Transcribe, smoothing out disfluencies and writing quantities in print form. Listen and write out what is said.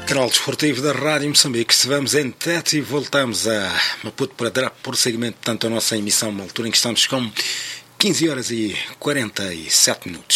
Canal Desportivo da Rádio Moçambique. Estivemos em Tete e voltamos a Maputo para dar prosseguimento tanto à nossa emissão, uma altura em que estamos com 15 horas e 47 minutos.